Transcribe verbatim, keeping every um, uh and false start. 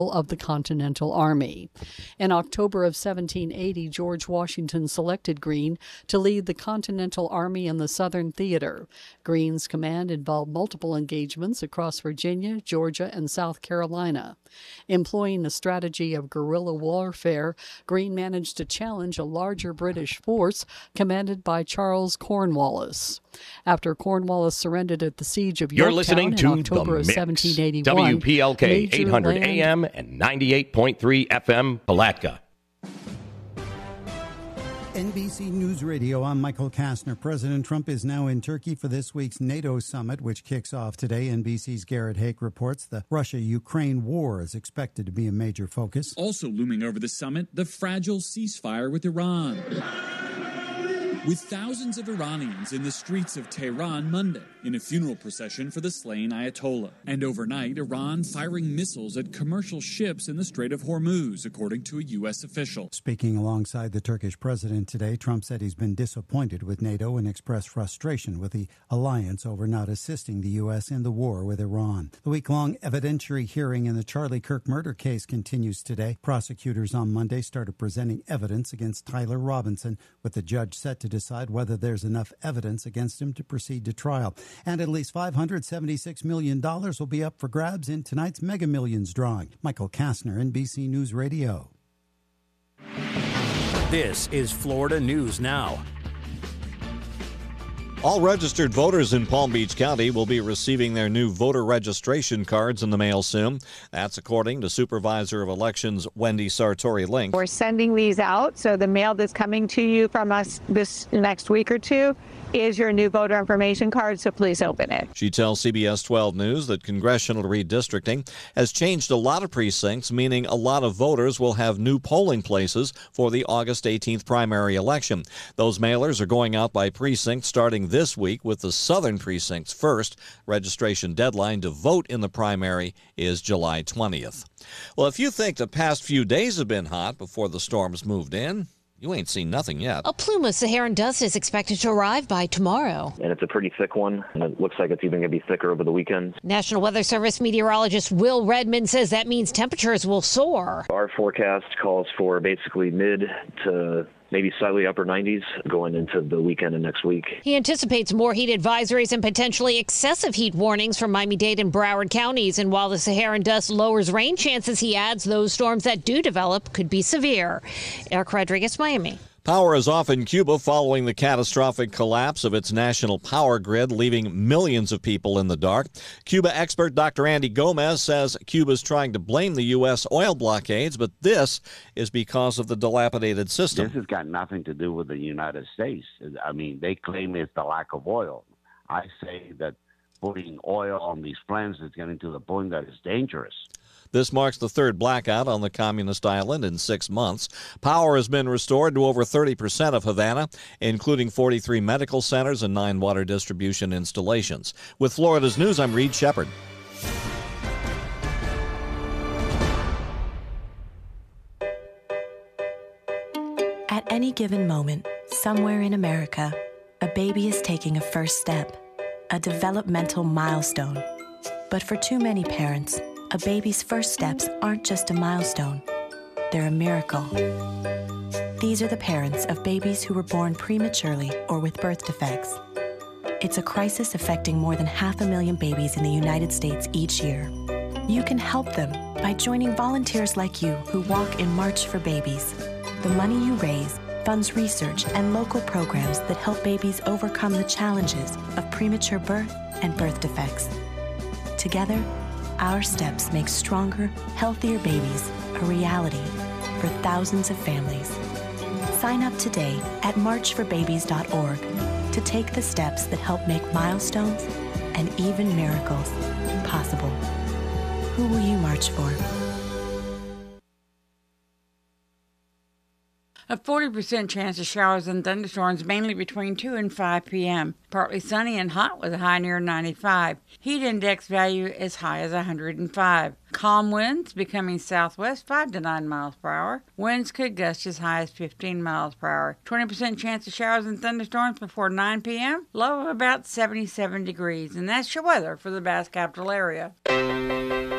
of the Continental Army. In October of seventeen eighty, George Washington selected Greene to lead the Continental Army in the Southern Theater. Greene's command involved multiple engagements across Virginia, Georgia, and South Carolina. Employing a strategy of guerrilla warfare, Greene managed to challenge a larger British force commanded by Charles Cornwallis. After Cornwallis surrendered at the siege of You're Yorktown listening in to October The of Mix. seventeen eighty-one, W P L K major eight hundred land- A M and ninety-eight point three F M, Palatka. N B C News Radio, I'm Michael Kastner. President Trump is now in Turkey for this week's NATO summit, which kicks off today. N B C's Garrett Hake reports the Russia-Ukraine war is expected to be a major focus. Also looming over the summit, the fragile ceasefire with Iran. With thousands of Iranians in the streets of Tehran Monday in a funeral procession for the slain Ayatollah. And overnight, Iran firing missiles at commercial ships in the Strait of Hormuz, according to a U S official. Speaking alongside the Turkish president today, Trump said he's been disappointed with NATO and expressed frustration with the alliance over not assisting the U S in the war with Iran. The week-long evidentiary hearing in the Charlie Kirk murder case continues today. Prosecutors on Monday started presenting evidence against Tyler Robinson, with the judge set to decide whether there's enough evidence against him to proceed to trial. And at least five hundred seventy-six million dollars will be up for grabs in tonight's Mega Millions drawing. Michael Kastner, N B C News Radio. This is Florida News Now. All registered voters in Palm Beach County will be receiving their new voter registration cards in the mail soon. That's according to Supervisor of Elections Wendy Sartori-Link. We're sending these out, so the mail that's coming to you from us this next week or two is your new voter information card, so please open it. She tells C B S twelve News that congressional redistricting has changed a lot of precincts, meaning a lot of voters will have new polling places for the August eighteenth primary election. Those mailers are going out by precinct starting this week, with the southern precincts first. Registration deadline to vote in the primary is July twentieth. Well, if you think the past few days have been hot before the storms moved in, you ain't seen nothing yet. A plume of Saharan dust is expected to arrive by tomorrow. And it's a pretty thick one, and it looks like it's even going to be thicker over the weekend. National Weather Service meteorologist Will Redmond says that means temperatures will soar. Our forecast calls for basically mid to maybe slightly upper nineties going into the weekend and next week. He anticipates more heat advisories and potentially excessive heat warnings for Miami-Dade and Broward counties. And while the Saharan dust lowers rain chances, he adds those storms that do develop could be severe. Eric Rodriguez, Miami. Power is off in Cuba following the catastrophic collapse of its national power grid, leaving millions of people in the dark. Cuba expert Doctor Andy Gomez says Cuba's trying to blame the U S oil blockades, but this is because of the dilapidated system. This has got nothing to do with the United States. I mean, they claim it's the lack of oil. I say that putting oil on these plants is getting to the point that it's dangerous. This marks the third blackout on the communist island in six months. Power has been restored to over thirty percent of Havana, including forty-three medical centers and nine water distribution installations. With Florida's News, I'm Reed Shepard. At any given moment, somewhere in America, a baby is taking a first step, a developmental milestone. But for too many parents, a baby's first steps aren't just a milestone, they're a miracle. These are the parents of babies who were born prematurely or with birth defects. It's a crisis affecting more than half a million babies in the United States each year. You can help them by joining volunteers like you who walk in March for Babies. The money you raise funds research and local programs that help babies overcome the challenges of premature birth and birth defects. Together, our steps make stronger, healthier babies a reality for thousands of families. Sign up today at march for babies dot org to take the steps that help make milestones and even miracles possible. Who will you march for? A forty percent chance of showers and thunderstorms mainly between two and five p.m. Partly sunny and hot with a high near ninety-five. Heat index value as high as one hundred five. Calm winds becoming southwest five to nine miles per hour. Winds could gust as high as fifteen miles per hour. twenty percent chance of showers and thunderstorms before nine p.m. Low of about seventy-seven degrees. And that's your weather for the Bass Capital area.